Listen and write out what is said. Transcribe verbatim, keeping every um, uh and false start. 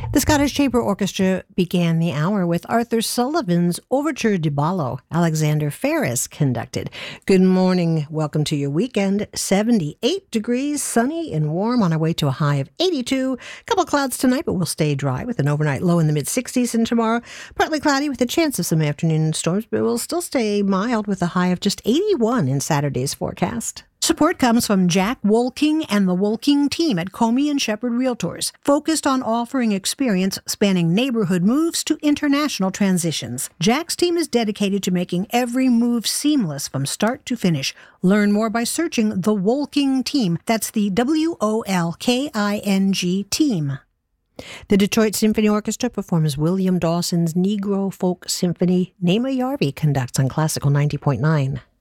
The Scottish Chamber Orchestra began the hour with Arthur Sullivan's Overture di Ballo. Alexander Ferris conducted. Good morning. Welcome to your weekend. seventy-eight degrees, sunny and warm on our way to a high of eighty-two. A couple clouds tonight, but we'll stay dry with an overnight low in the mid-sixties. And tomorrow, partly cloudy with a chance of some afternoon storms, but we'll still stay mild with a high of just eighty-one in Saturday's forecast. Support comes from Jack Wolking and the Wolking team at Comey and Shepherd Realtors, focused on offering experience spanning neighborhood moves to international transitions. Jack's team is dedicated to making every move seamless from start to finish. Learn more by searching the Wolking team. That's the W O L K I N G team. The Detroit Symphony Orchestra performs William Dawson's Negro Folk Symphony. Naima Yarvi conducts on Classical ninety point nine.